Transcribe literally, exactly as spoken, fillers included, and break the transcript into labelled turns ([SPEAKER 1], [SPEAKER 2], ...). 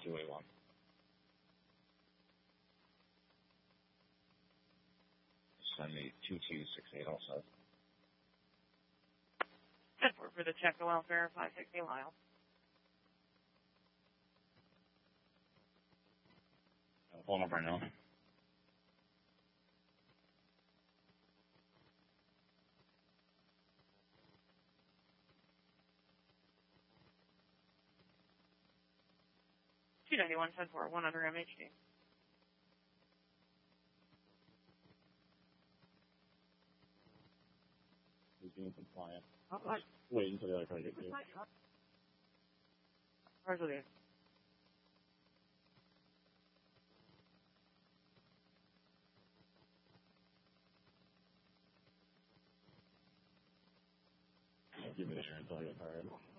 [SPEAKER 1] two eight one. Send me two two six eight also.
[SPEAKER 2] ten four for the check, the well verify sixty mile.
[SPEAKER 1] Phone number now.
[SPEAKER 2] two ninety-one, ten four, one under M H D.
[SPEAKER 1] He's being compliant.
[SPEAKER 2] Oh, what?
[SPEAKER 1] Wait until the other car gets here.
[SPEAKER 2] Where's it?
[SPEAKER 1] Give me the insurance, I'll get tired.